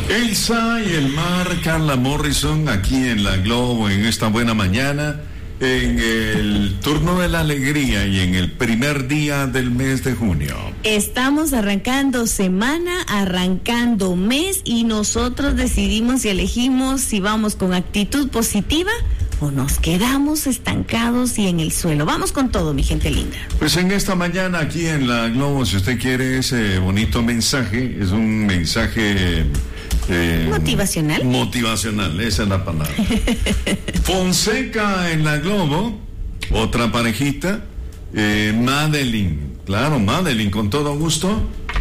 Elsa y el mar, Carla Morrison, aquí en La Globo, en esta buena mañana, en el turno de la alegría y en el primer día del mes de junio. Estamos arrancando semana, arrancando mes, y nosotros decidimos y elegimos si vamos con actitud positiva o nos quedamos estancados y en el suelo. Vamos con todo, mi gente linda. Pues en esta mañana aquí en La Globo, si usted quiere ese bonito mensaje, es un mensaje... motivacional. Motivacional, esa es la palabra. Fonseca en La Globo, otra parejita, Madeline, claro, Madeline, con todo gusto.